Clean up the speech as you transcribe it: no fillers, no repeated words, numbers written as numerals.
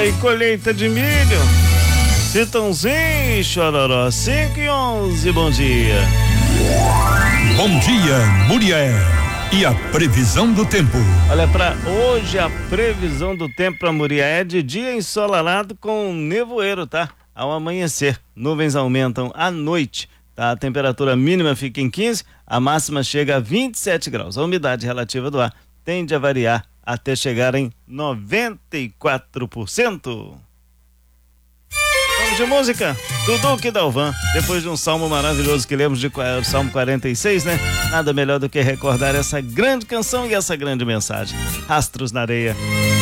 e colheita de milho. Chitãozinho e Chororó, 5:11, bom dia. Bom dia, Murié. E a previsão do tempo? Olha, para hoje a previsão do tempo para Murié é de dia ensolarado com nevoeiro, tá? Ao amanhecer, nuvens aumentam à noite, tá? A temperatura mínima fica em 15, a máxima chega a 27 graus. A umidade relativa do ar tende a variar até chegar em 94%. Vamos de música? Dudu que Dalvan. Depois de um salmo maravilhoso que lemos, o Salmo 46, né? Nada melhor do que recordar essa grande canção e essa grande mensagem. Rastros na areia.